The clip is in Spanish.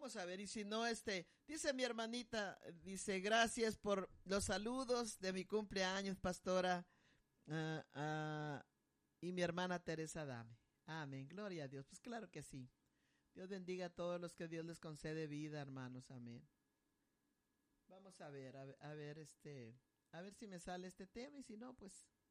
Vamos a ver, y si no, dice mi hermanita, dice, gracias por los saludos de mi cumpleaños, pastora, y mi hermana Teresa Dame. Amén, gloria a Dios. Pues claro que sí. Dios bendiga a todos los que Dios les concede vida, hermanos, amén. Vamos a ver, a ver si me sale este tema, y si no, pues